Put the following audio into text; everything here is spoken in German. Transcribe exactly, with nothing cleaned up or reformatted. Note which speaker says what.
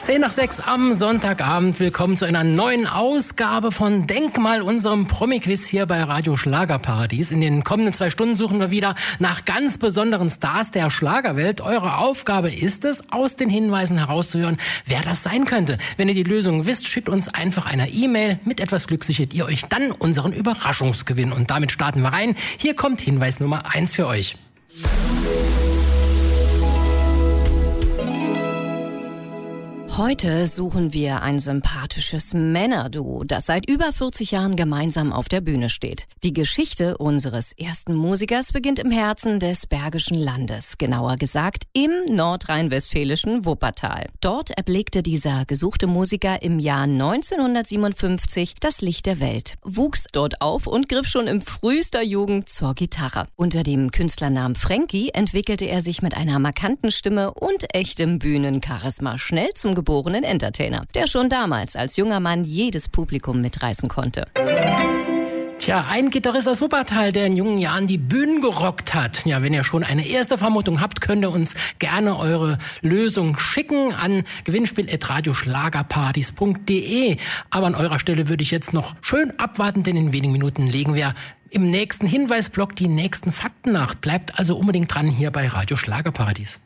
Speaker 1: Zehn nach sechs am Sonntagabend. Willkommen zu einer neuen Ausgabe von Denkmal, unserem Promi-Quiz hier bei Radio Schlagerparadies. In den kommenden zwei Stunden suchen wir wieder nach ganz besonderen Stars der Schlagerwelt. Eure Aufgabe ist es, aus den Hinweisen herauszuhören, wer das sein könnte. Wenn ihr die Lösung wisst, schickt uns einfach eine E-Mail. Mit etwas Glück sichert ihr euch dann unseren Überraschungsgewinn. Und damit starten wir rein. Hier kommt Hinweis Nummer eins für euch.
Speaker 2: Heute suchen wir ein sympathisches Männerduo, das seit über vierzig Jahren gemeinsam auf der Bühne steht. Die Geschichte unseres ersten Musikers beginnt im Herzen des Bergischen Landes, genauer gesagt im nordrhein-westfälischen Wuppertal. Dort erblickte dieser gesuchte Musiker im Jahr neunzehnhundertsiebenundfünfzig das Licht der Welt, wuchs dort auf und griff schon in frühester Jugend zur Gitarre. Unter dem Künstlernamen Frankie entwickelte er sich mit einer markanten Stimme und echtem Bühnencharisma schnell zum geborenen Entertainer, der schon damals als junger Mann jedes Publikum mitreißen konnte.
Speaker 1: Tja, ein Gitarrist aus Wuppertal, der in jungen Jahren die Bühnen gerockt hat. Ja, wenn ihr schon eine erste Vermutung habt, könnt ihr uns gerne eure Lösung schicken an gewinnspiel at radioschlagerpartys punkt de. Aber an eurer Stelle würde ich jetzt noch schön abwarten, denn in wenigen Minuten legen wir im nächsten Hinweisblock die nächsten Fakten nach. Bleibt also unbedingt dran hier bei Radio Schlagerparadies.